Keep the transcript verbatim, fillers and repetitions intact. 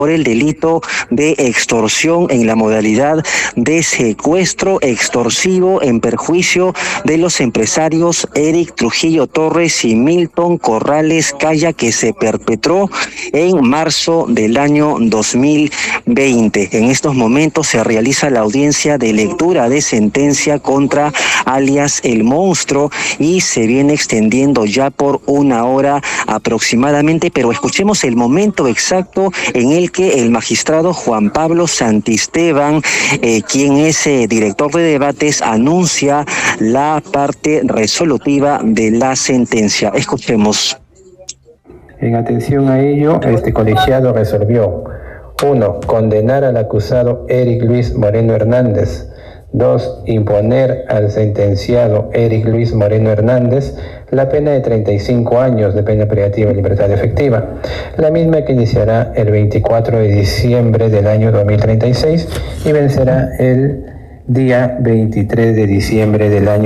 por el delito de extorsión en la modalidad de secuestro extorsivo en perjuicio de los empresarios Eric Trujillo Torres y Milton Corrales Calla, que se perpetró en marzo del año dos mil veinte. En estos momentos se realiza la audiencia de lectura de sentencia contra alias El Monstruo y se viene extendiendo ya por una hora aproximadamente, pero escuchemos el momento exacto en el que el magistrado Juan Pablo Santisteban, eh, quien es eh, director de debates, anuncia la parte resolutiva de la sentencia. Escuchemos. En atención a ello, este colegiado resolvió: uno. Condenar al acusado Eric Luis Moreno Hernández. dos. Imponer al sentenciado Eric Luis Moreno Hernández la pena de treinta y cinco años de pena privativa de libertad efectiva, la misma que iniciará el veinticuatro de diciembre del año dos mil treinta y seis y vencerá el día veintitrés de diciembre del año